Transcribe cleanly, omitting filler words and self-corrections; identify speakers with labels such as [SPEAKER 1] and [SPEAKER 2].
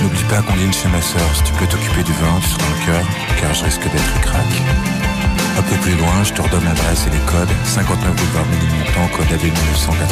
[SPEAKER 1] N'oublie pas qu'on dîne chez ma sœur. Si tu peux t'occuper du vin, tu seras en cœur, car je risque d'être crack. Un peu plus loin, je te redonne l'adresse et les codes. 59 boulevard Ménilmontant, code AB 1980.